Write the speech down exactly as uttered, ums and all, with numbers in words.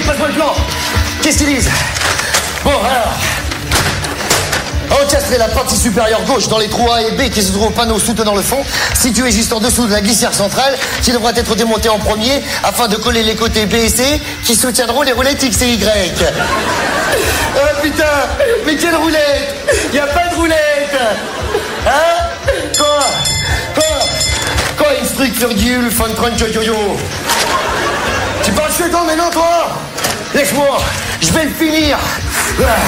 passe-moi le plan. Qu'est-ce qu'ils disent? Bon, alors... Encastrer la partie supérieure gauche dans les trous A et B qui se trouvent au panneau soutenant le fond, situé juste en dessous de la glissière centrale, qui devra être démontée en premier afin de coller les côtés B et C qui soutiendront les roulettes X et Y. Oh putain, mais quelle roulette? Y a pas de roulette. Hein? Quoi? Quoi? Quoi, Instruct Virgule, Fun Tron Yo-Yo? Tu parles suédois maintenant, toi? Laisse-moi, je vais le finir.